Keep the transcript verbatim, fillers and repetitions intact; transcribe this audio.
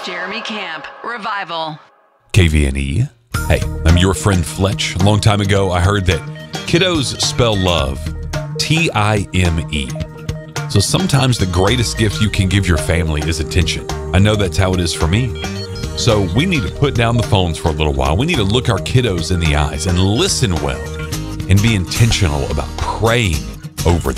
Jeremy Camp, Revival. K V N E. Hey, I'm your friend Fletch. A long time ago, I heard that kiddos spell love T I M E. So sometimes the greatest gift you can give your family is attention. I know that's how it is for me. So we need to put down the phones for a little while. We need to look our kiddos in the eyes and listen well and be intentional about praying over them.